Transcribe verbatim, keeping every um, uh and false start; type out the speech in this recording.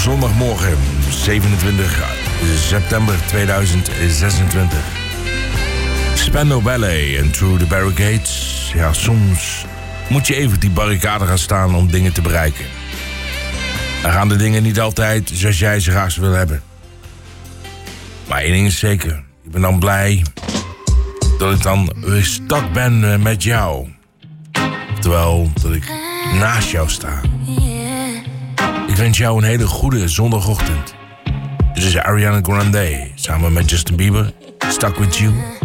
zondagmorgen zevenentwintig september tweeduizend zesentwintig. Spandau Ballet en Through the Barricades. Ja, soms moet je even op die barricade gaan staan om dingen te bereiken. Dan gaan de dingen niet altijd zoals jij ze graag wil hebben. Maar één ding is zeker. Ik ben dan blij dat ik dan weer stuck ben met jou. Terwijl dat ik naast jou sta. Ik wens jou een hele goede zondagochtend. Dit is Ariana Grande samen met Justin Bieber. Stuck with You.